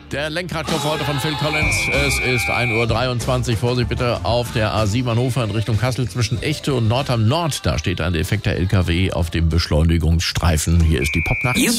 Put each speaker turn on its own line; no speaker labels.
Der Lenkradkopf heute von Phil Collins. Es ist 1:23 Uhr. Vorsicht bitte auf der A7 Hannover in Richtung Kassel zwischen Echte und Nordham Nord. Da steht ein defekter LKW auf dem Beschleunigungsstreifen. Hier ist die Popnacht.